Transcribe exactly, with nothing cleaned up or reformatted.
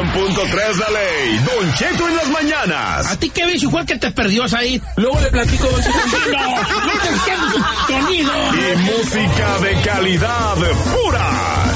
punto tres la ley. Don Cheto en las mañanas. ¿A ti qué ves? Igual que te perdió ahí. Luego le platico, Don Cheto. No, no te entiendo su sonido. Y música de calidad pura.